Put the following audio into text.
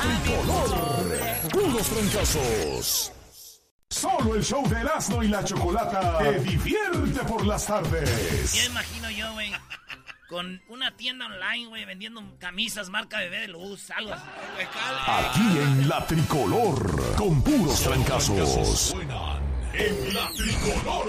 tricolor. Puros trancazos. Solo el show de Erasmo y la Chocolata te divierte por las tardes. Ya imagino yo, güey, con una tienda online, güey, vendiendo camisas marca Bebé de Luz, algo así. Aquí en la tricolor, con puros trancazos. En la tricolor.